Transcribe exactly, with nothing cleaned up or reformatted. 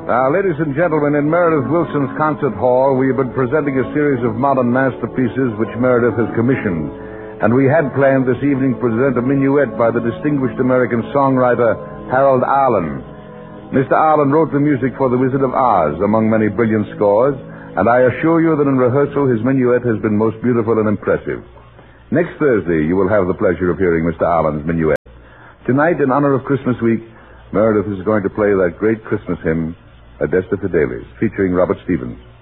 Now, ladies and gentlemen, in Meredith Wilson's concert hall, we have been presenting a series of modern masterpieces which Meredith has commissioned. And we had planned this evening to present a minuet by the distinguished American songwriter Harold Arlen. Mister Arlen wrote the music for The Wizard of Oz, among many brilliant scores, and I assure you that in rehearsal his minuet has been most beautiful and impressive. Next Thursday, you will have the pleasure of hearing Mister Arlen's minuet. Tonight, in honor of Christmas week, Meredith is going to play that great Christmas hymn, Adeste Fideles, featuring Robert Stevens.